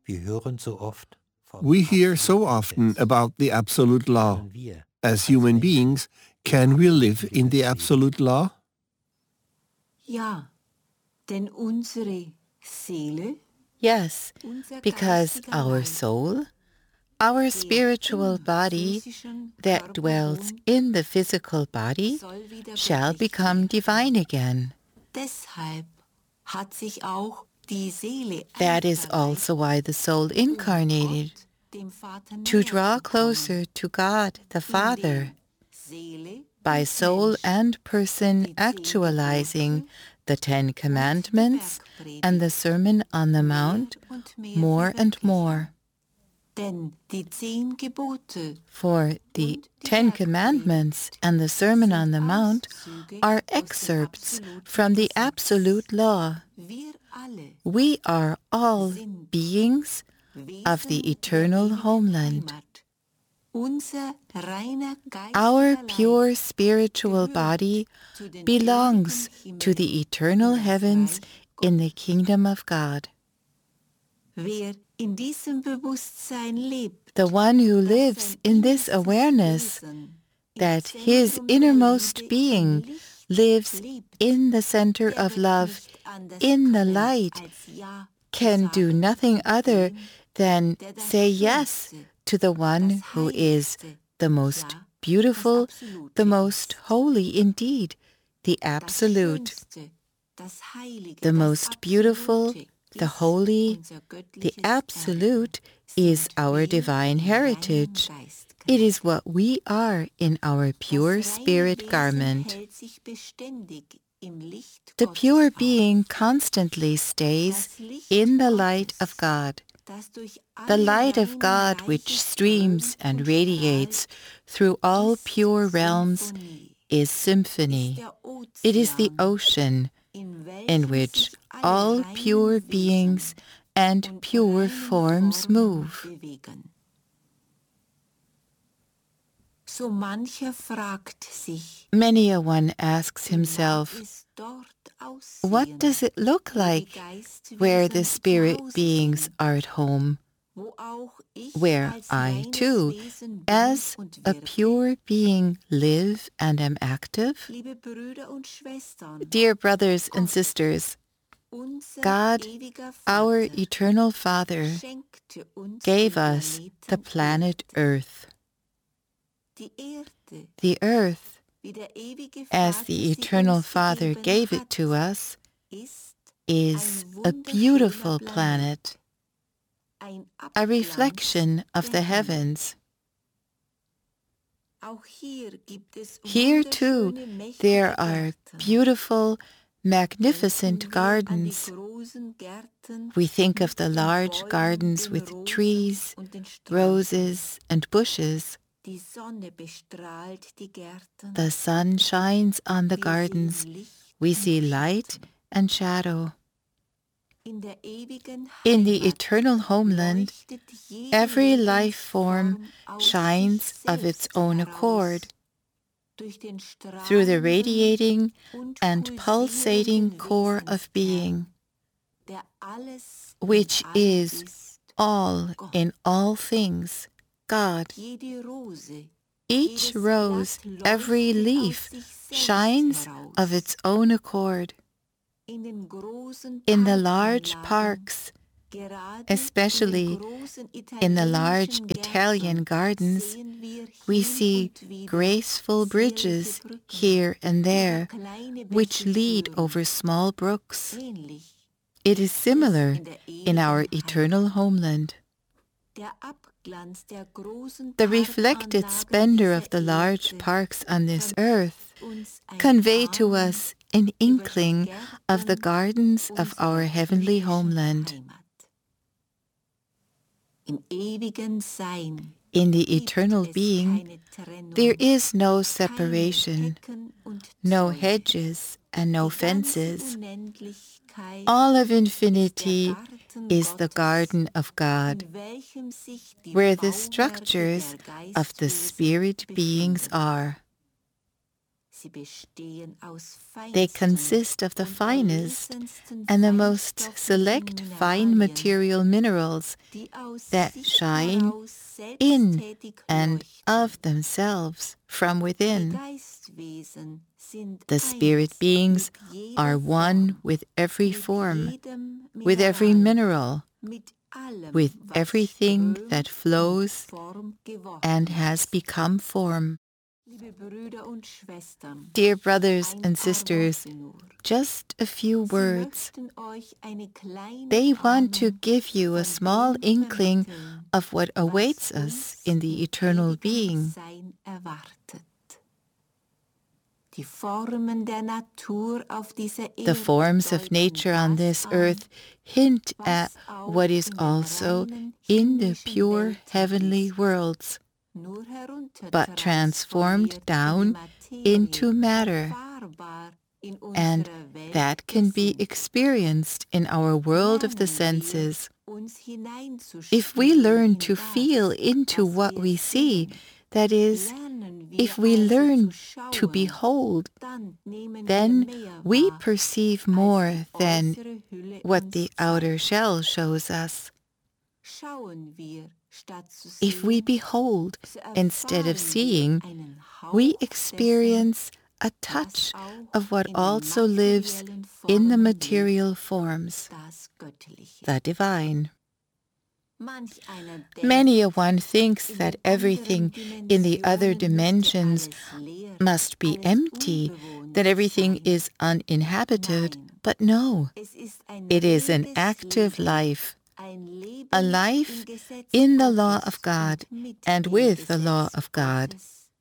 We hear so often about the absolute law. As human beings, can we live in the absolute law? Ja, denn unsere Seele, Yes, because our soul, our spiritual body that dwells in the physical body, shall become divine again. deshalb hat sich auch die Seele That is also why the soul incarnated, dem Vater to draw closer to God the Father, by soul and person actualizing the Ten Commandments and the Sermon on the Mount more and more. Denn die 10 Gebote For the Ten Commandments and the Sermon on the Mount are excerpts from the absolute law. wir alle We are all beings of the eternal homeland. Unser reiner Our geistiger pure Leib spiritual body belongs to the eternal heavens in the kingdom of God. Wer in diesem Bewusstsein lebt, The one who lives in this awareness that his innermost being lives in the center of love, in the light, can do nothing other than say yes to the one who is the most beautiful, the most holy indeed, the Absolute. The most beautiful, the holy, the Absolute is our divine heritage. It is what we are in our pure spirit garment. The pure being constantly stays in the light of God. The light of God which streams and radiates through all pure realms is symphony. It is the ocean in which all pure beings and pure forms move. So mancher fragt sich, Many a one asks himself, what does it look like where the spirit beings are at home, where I too, as a pure being, live and am active? Dear brothers and sisters, God, our eternal Father, gave us the planet Earth. The Earth, as the eternal Father gave it to us, is a beautiful planet, a reflection of the heavens. Here too there are beautiful, magnificent gardens. We think of the large gardens with trees, roses, and bushes. The sun shines on the gardens. We see light and shadow. In the eternal homeland, every life form shines of its own accord. Through the radiating and pulsating core of being, which is all in all things, God. Each rose, every leaf, shines of its own accord. In the large parks, especially in the large Italian gardens, we see graceful bridges here and there, which lead over small brooks. It is similar in our eternal homeland. The reflected splendor of the large parks on this earth convey to us an inkling of the gardens of our heavenly homeland. In the eternal being, there is no separation, no hedges and no fences. All of infinity is the garden of God, where the structures of the spirit beings are. They consist of the finest and the most select fine material minerals that shine in and of themselves from within. The spirit beings are one with every form, with every mineral, with everything that flows and has become form. Dear brothers and sisters, just a few words. They want to give you a small inkling of what awaits us in the eternal being. The forms of nature on this earth hint at what is also in the pure heavenly worlds, but transformed down into matter, and that can be experienced in our world of the senses. If we learn to feel into what we see, that is, if we learn to behold, then we perceive more than what the outer shell shows us. If we behold instead of seeing, we experience a touch of what also lives in the material forms, the divine. Many a one thinks that everything in the other dimensions must be empty, that everything is uninhabited, but no, it is an active life, a life in the law of God and with the law of God,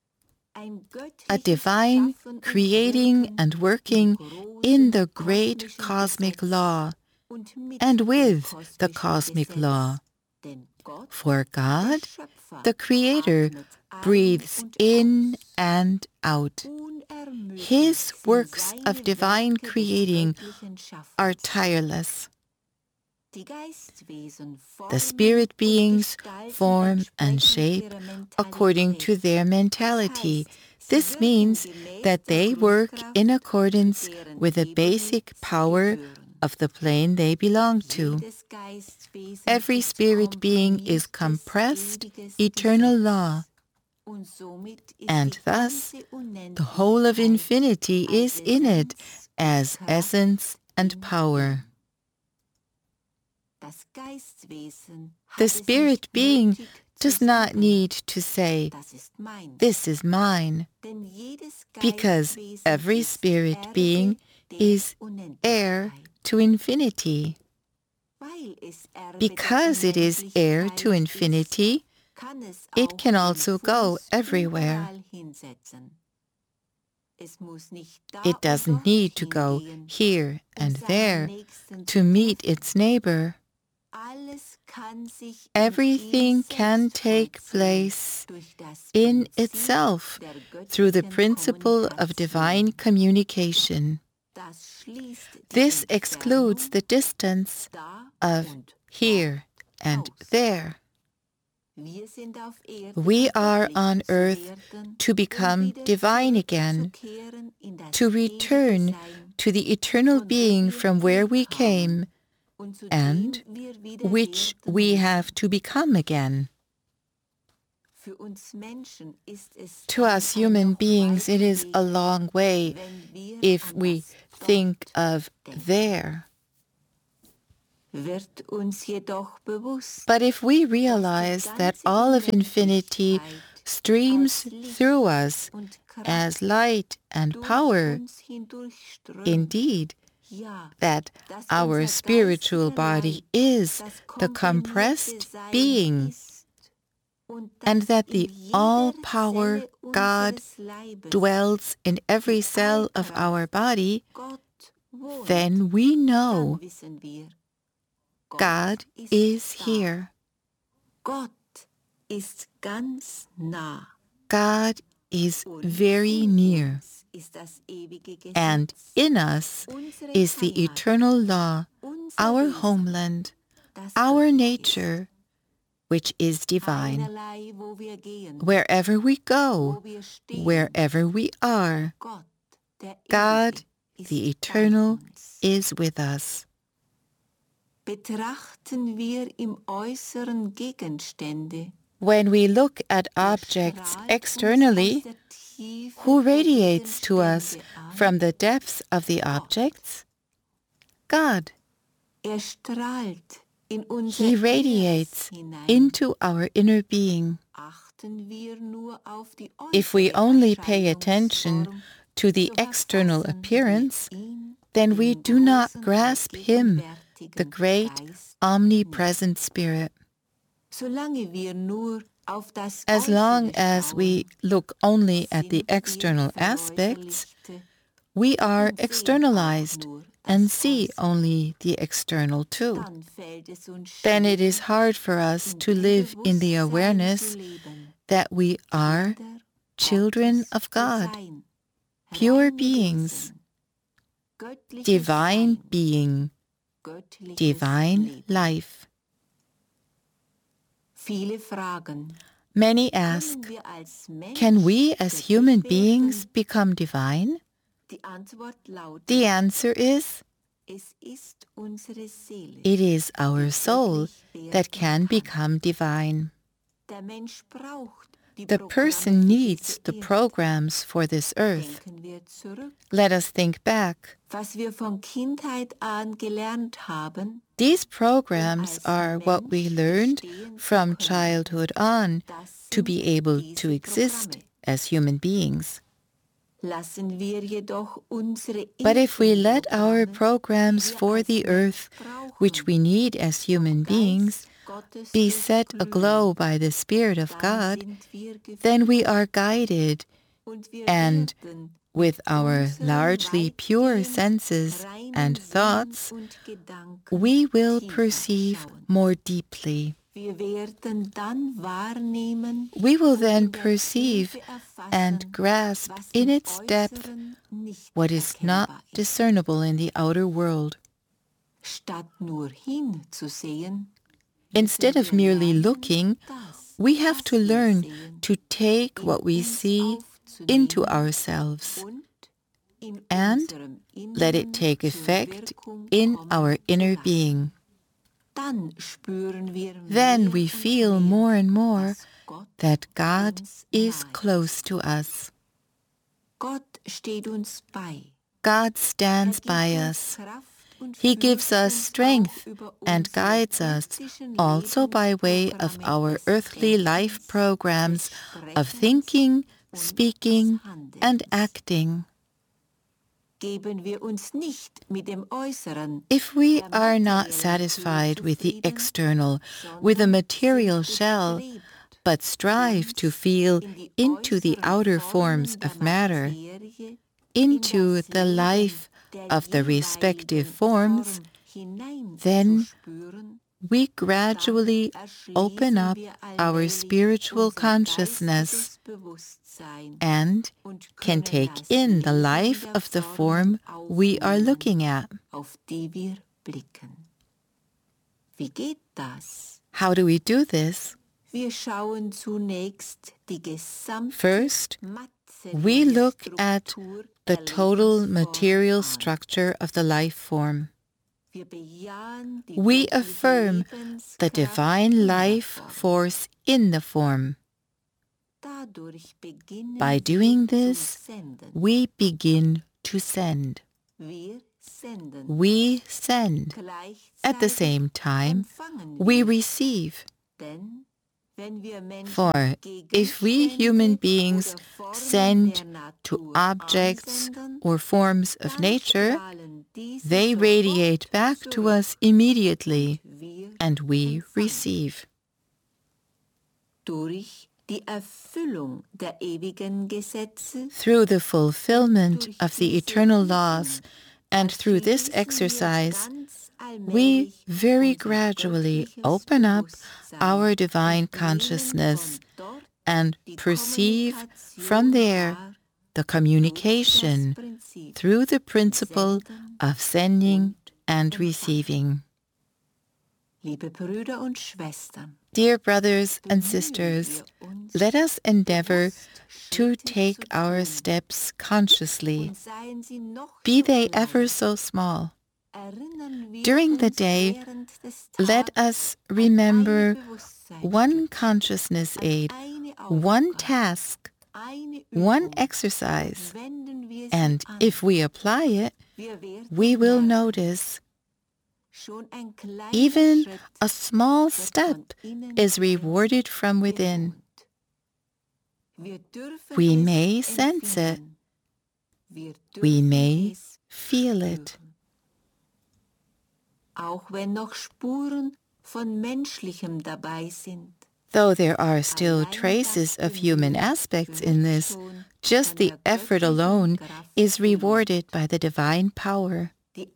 a divine creating and working in the great cosmic law and with the cosmic law. For God, the Creator, breathes in and out. His works of divine creating are tireless. The spirit beings form and shape according to their mentality. This means that they work in accordance with the basic power of the plane they belong to. Every spirit being is compressed eternal law, and thus the whole of infinity is in it as essence and power. The spirit being does not need to say, "This is mine," because every spirit being is heir to infinity. Because it is heir to infinity, it can also go everywhere. It doesn't need to go here and there to meet its neighbor. Everything can take place in itself through the principle of divine communication. This excludes the distance of here and there. We are on earth to become divine again, to return to the eternal being from where we came and which we have to become again. To us human beings, it is a long way if we think of there. But if we realize that all of infinity streams through us as light and power, indeed, that our spiritual body is the compressed being, and that the all-power God dwells in every cell of our body, then we know God is here. God is very near. And in us is the eternal law, our homeland, our nature, which is divine. Wherever we go, wherever we are, God, the Eternal, is with us. Betrachten wir im Äußeren Gegenstände, When we look at objects externally, who radiates to us from the depths of the objects? God. Strahlt in unser He radiates Inneres hinein. into our inner being. Achten wir nur auf die If we äußere only pay attention Erscheinungsform, to the so external verfassen appearance, wir ihn, then we den do not großen, grasp Him, the allgegenwärtigen great, Geist, omnipresent Spirit. solange wir nur auf das As long Äußere as we schauen, look only at the sind wir external aspects, Veräußerlichte we are und sehen externalized auch nur das and see Äußere. only the external too. Dann fällt es uns Then schwer, it is hard for us in to dem live in the Bewusstsein awareness zu leben, that we are Kinder children Gottes of zu God, sein, pure reine beings, Wesen, göttliches divine Sein, being, göttliches divine Leben. life. Viele fragen, Many ask, können wir als can we Mensch as human göttlich beings werden? become divine? Die Antwort lautet, The answer is, es ist unsere Seele, it is our die soul göttlich that werden can kann. become divine. Der Mensch braucht die The Programme person für needs diese the Erde. programs for this earth. Denken wir zurück, Let us think back. was wir von Kindheit an gelernt haben, These programs are what we learned from childhood on das to sind be able diese to exist Programme. as human beings. Lassen wir jedoch unsere But if we irdischen let our Programme, programs die wir for als the Mensch earth, which brauchen, we need as human vom beings, Geist Gottes be set durchglühen, aglow by the Spirit of dann God, sind wir then we geführt are guided, und wir and werden with mit our unseren largely pure weitgehend senses reinen and Sinnen thoughts, und Gedanken we will tiefer perceive schauen. more deeply. Wir werden dann wahrnehmen We will und then in der perceive Tiefe erfassen, and grasp was in im its depth Äußeren nicht what is not erkennbar ist. discernible in the outer world. Statt nur hinzusehen, Instead müssen of wir merely lernen, looking, das, we have was to wir learn sehen, to take in what we uns see into aufzunehmen ourselves und in and unserem let it Inneren take zur effect Wirkung in kommen our zu inner lassen. being. Dann spüren wir Then mehr we und feel mehr, more and more dass Gott that God uns is nahe close ist. to us. Gott steht uns bei. God stands Gibt by uns us. Kraft und He führt gives us uns strength auch über and unsere guides us irdischen also by way of Lebensprogramme our des earthly life Denkens, programs des of Sprechens thinking, und speaking, des Handelns. and acting. Geben wir uns nicht mit dem Äußeren, If we der are not materiellen satisfied Tür with the zufrieden, external, with a sondern material sind shell, bestrebt, but strive to uns feel in die into the äußeren outer Formen forms der of matter, Materie, into in das the Leben life der of the respective jeweiligen forms, Form then hineinzuspüren, we dann gradually open erschließen up wir our allmählich spiritual unser consciousness geistiges Bewusstsein and und can können take das in the Leben life der of the Formen form we are aufnehmen, looking at. auf die wir blicken. Wie geht das? How do we do this? Wir schauen zunächst die gesamte First, materielle we look at Struktur the der total Lebensform material an. structure of the life form. Wir bejahen die We göttliche affirm the Lebenskraft divine in der life Form. force in the form. Dadurch beginnen By doing wir zu this, senden. we begin to send. Wir senden. We send. At the Gleichzeitig same time, empfangen we wir. receive. Denn wenn wir Menschen For if we human beings Gegenstände oder Formen send der to Natur objects ansenden, or forms of dann nature, strahlen diese they sofort radiate back to zurück us immediately, und wir and we empfangen. receive. Durch die Erfüllung der ewigen Gesetze Through the fulfillment of the eternal laws and through this exercise, we very gradually open up our divine consciousness and perceive from there the communication through the principle of sending and receiving. Liebe Brüder und Schwestern, Dear brothers and sisters, let us endeavor to take our steps consciously, be they ever so small. During the day, let us remember one consciousness aid, one task, one exercise, and if we apply it, we will notice even a small step is rewarded from within. We may sense it. We may feel it. Auch wenn noch Spuren von Menschlichem dabei sind. Though there are still traces of human aspects in this, just the effort alone is rewarded by the divine power. The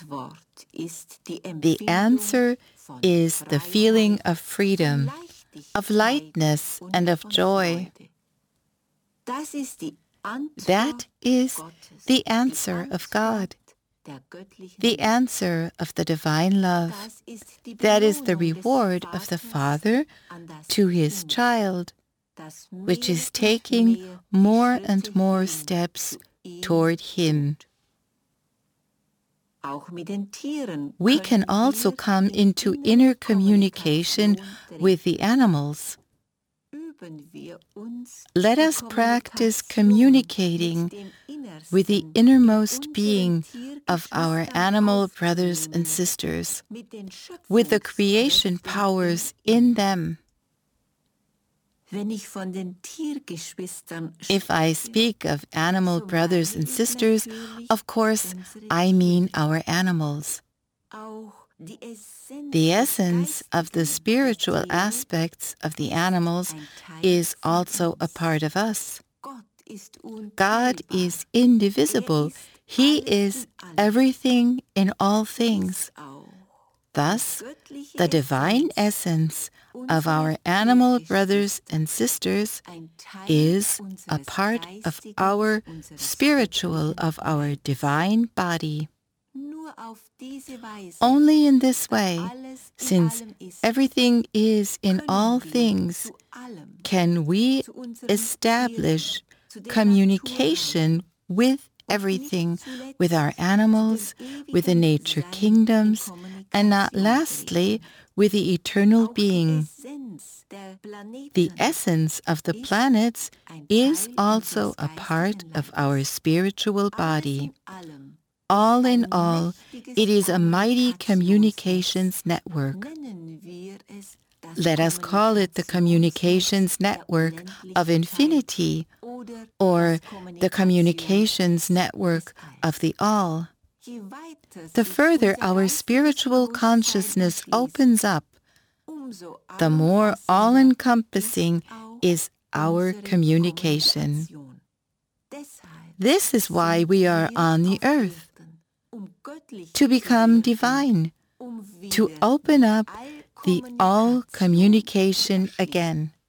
answer is the feeling of freedom, of lightness, and of joy. That is the answer of God, the answer of the divine love. That is the reward of the Father to his child, which is taking more and more steps toward him. We can also come into inner communication with the animals. Let us practice communicating with the innermost being of our animal brothers and sisters, with the creation powers in them. If I speak of animal brothers and sisters, of course, I mean our animals. The essence of the spiritual aspects of the animals is also a part of us. God is indivisible. He is everything in all things. Thus, the divine essence of our animal brothers and sisters is a part of our spiritual, of our divine body. Only in this way, since everything is in all things, can we establish communication with everything, with our animals, with the nature kingdoms, and not lastly, with the eternal being. The essence of the planets is also a part of our spiritual body. All in all, it is a mighty communications network. Let us call it the communications network of infinity, or the communications network of the all. The further our spiritual consciousness opens up, the more all-encompassing is our communication. This is why we are on the earth, to become divine, to open up the all communication again.